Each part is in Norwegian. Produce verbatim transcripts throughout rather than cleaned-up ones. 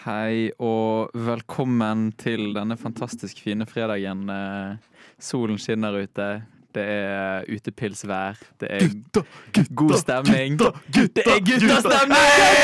Hei og velkommen til denne fantastisk fine fredagen. Eh, Solen skinner ute. Det er utepilsvær. Det er Gutta, gutta, god stemning. Gutta, gutta, Det er guttastemning!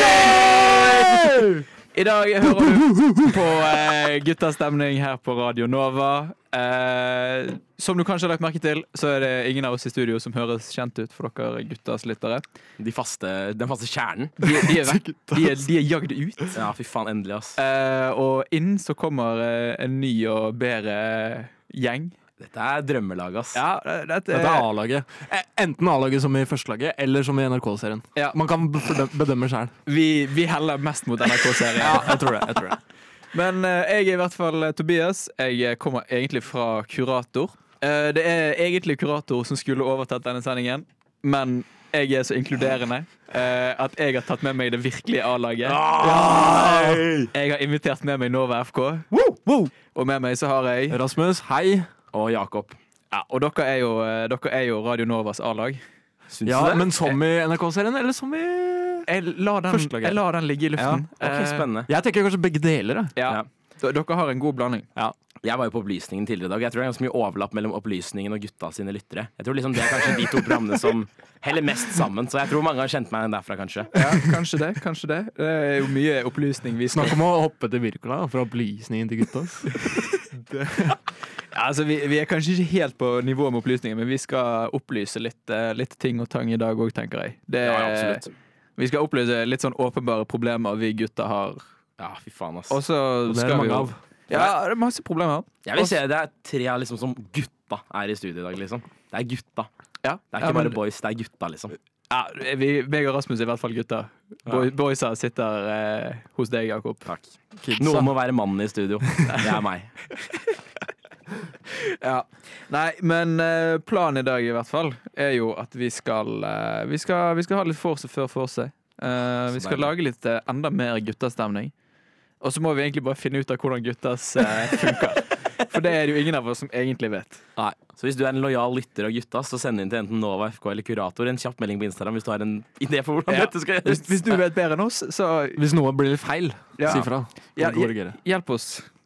I dag hører du på eh, guttastemning her på Radio Nova. Eh, som du kanskje har lagt merke til, så er det ingen av oss i studio som høres kjent ut for dere guttas lyttere. De faste, den faste kjernen. De, de er vekk. De er, de er jagd ut. Ja, fy faen, endelig, ass. Eh, og inn så kommer eh, en ny og bedre gjeng. Dette er drømmelag, ass. Ja, dette, Dette er A-laget. Eh, Enten A-laget som i førstelaget, eller som i N R K-serien. Ja. Man kan bedø- bedømme selv. vi, vi heller mest mot N R K-serien. Ja, jeg tror det. Jeg tror det. Men eh, jeg er i hvert fall eh, Tobias. Jeg kommer egentlig fra Kurator. Eh, det er egentlig Kurator som skulle overtatt denne sendingen, men jeg er så inkluderende eh, at jeg har tatt med meg det virkelige A-laget. Ja! Jeg har invitert med meg Nova F K, Woo, woo. og med meg så har jeg Rasmus, hei. Og Jakob. ja, Og dere er jo, eh, dere er jo Radio Novas A-lag. Syns Ja, du det? men som i N R K-serien, eller som i Jeg lar den, Førstelaget. jeg lar den ligge i luften. Ok, Eh, spennende. Jeg tenker kanskje begge deler. Jeg. Ja. Ja. D- Dere har en god blanding. Jeg var jo på Opplysningen tidligere i dag. Jeg tror det er ganske mye overlapp mellom Opplysningen og gutta sine lyttere. Jeg tror liksom det er kanskje de to programmene som heller mest sammen. Så jeg tror mange har kjent meg derfra, kanskje. Ja, kanskje det. kanskje Det Det er jo mye opplysning vi skal Snakk om å hoppe til Wirkola, fra opplysningen til gutta. ja, altså, vi, vi er kanskje ikke helt på nivå med opplysninger, men vi skal opplyse litt, eh, litt ting og tang i dag òg, tenker jeg. Det, Ja, absolutt. Vi skal opplyse litt sånn åpenbare problemer vi gutter har. Ja, fy faen, ass. Og så Og det er skal det vi mange jo av. Ja, det er masse problemer. Jeg vil se det er tre av liksom som gutta er i studio i dag, liksom. Det er gutta. Ja, Det er ja, ikke men- bare boys, det er gutta, liksom. Ja, vi, meg og Rasmus er i hvert fall gutter. Boy, boysa sitter eh, hos deg, Jakob. Takk. Kidsa. Noen må være mannen i studio. Det er meg. Ja. Nei, men eh, planen i dag i hvert fall er jo at vi skal eh, Vi skal, vi skal ha litt forse før forse. Eh, vi Så skal deilig. lage litt eh, enda mer guttastemning. Og så må vi egentlig bare finne ut av hvordan guttas eh, funker. For det er det jo ingen av oss som egentlig vet. Nei. Så hvis du er en lojal lytter og gutta, så send inn til enten Nova F K eller Kurator en kjapp melding på Instagram hvis du har en idé for hvordan Ja. dette skal Hvis, gjøres. hvis du vet bedre enn oss, så Hvis noe blir litt feil, Ja. si fra. Ja, Korrigere. hjelp oss.